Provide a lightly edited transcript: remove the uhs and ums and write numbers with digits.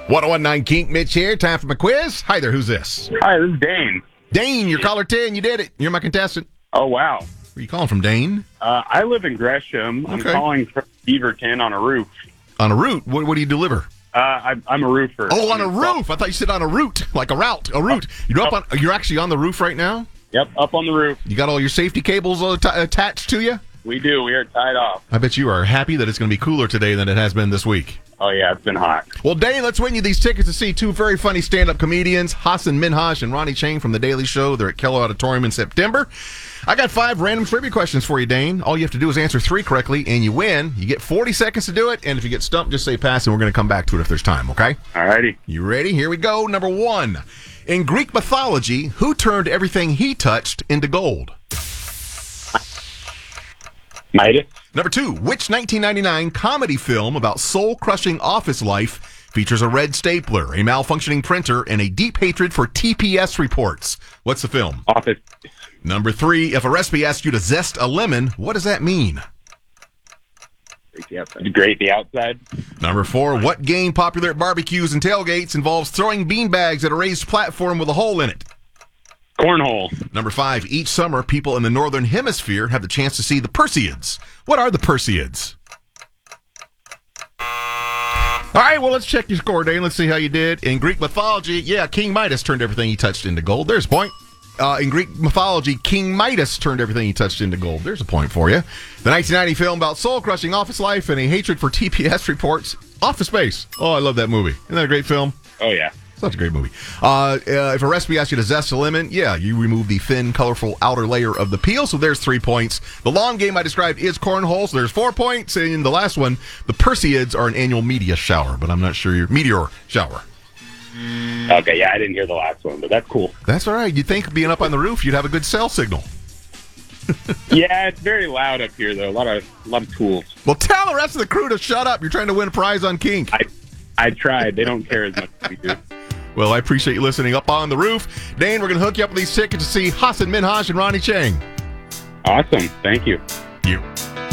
1019 Kink, Mitch here. Time for my quiz. Hi there, who's this? Hi, this is Dane. Dane, you're caller 10. You did it. You're my contestant. Oh, wow. Where are you calling from, Dane? I live in Gresham. I'm Okay. calling from Beaverton on a roof. On a route. What do you deliver? I'm a roofer. Oh, on a roof. I thought you said on a route, like a route. A route. You're actually on the roof right now? Yep, up on the roof. You got all your safety cables attached to you? We do. We are tied off. I bet you are happy that it's going to be cooler today than it has been this week. Oh, yeah, it's been hot. Well, Dane, let's win you these tickets to see two very funny stand-up comedians, Hassan Minhaj and Ronnie Chang from The Daily Show. They're at Keller Auditorium in September. I got 5 random trivia questions for you, Dane. All you have to do is answer 3 correctly, and you win. You get 40 seconds to do it, and if you get stumped, just say pass, and we're going to come back to it if there's time, okay? All righty. You ready? Here we go. Number 1. In Greek mythology, who turned everything he touched into gold? Midas. Number 2, which 1999 comedy film about soul-crushing office life features a red stapler, a malfunctioning printer, and a deep hatred for TPS reports? What's the film? Office. Number 3, if a recipe asks you to zest a lemon, what does that mean? Grate the outside. Number 4, what game popular at barbecues and tailgates involves throwing beanbags at a raised platform with a hole in it? Cornhole. Number 5, each summer, people in the Northern Hemisphere have the chance to see the Perseids. What are the Perseids? All right, well, let's check your score, Dane. Let's see how you did. In Greek mythology, King Midas turned everything he touched into gold. There's a point. In Greek mythology, King Midas turned everything he touched into gold. There's a point for you. The 1990 film about soul-crushing office life and a hatred for TPS reports, Office Space. Oh, I love that movie. Isn't that a great film? Oh, yeah. Such a great movie. If a recipe asks you to zest a lemon, you remove the thin, colorful outer layer of the peel, so there's 3 points. The long game I described is cornhole, so there's 4 points. And the last one, the Perseids are an annual meteor shower, but I'm not sure meteor shower. Okay, yeah, I didn't hear the last one, but that's cool. That's all right. You'd think being up on the roof, you'd have a good cell signal. Yeah, it's very loud up here, though. A lot of tools. Well, tell the rest of the crew to shut up. You're trying to win a prize on Kink. I tried. They don't care as much as we do. Well, I appreciate you listening up on the roof. Dane, we're going to hook you up with these tickets to see Hassan Minhaj and Ronnie Chang. Awesome. Thank you.